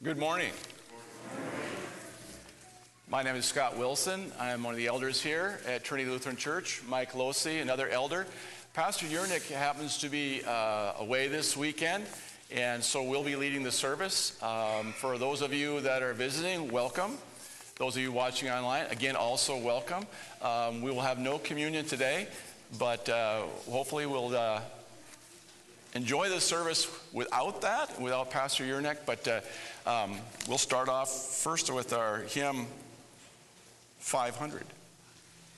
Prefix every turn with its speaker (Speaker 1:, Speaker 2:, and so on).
Speaker 1: Good morning. My name is Scott Wilson. I am one of the elders here at Trinity Lutheran Church. Mike Losey, another elder. Pastor Yurnik happens to be away this weekend, and so we'll be leading the service. For those of you that are visiting, welcome. Those of you watching online, again, also welcome. We will have no communion today, but hopefully we'll enjoy the service without Pastor Yurnik. But we'll start off first with our hymn 500.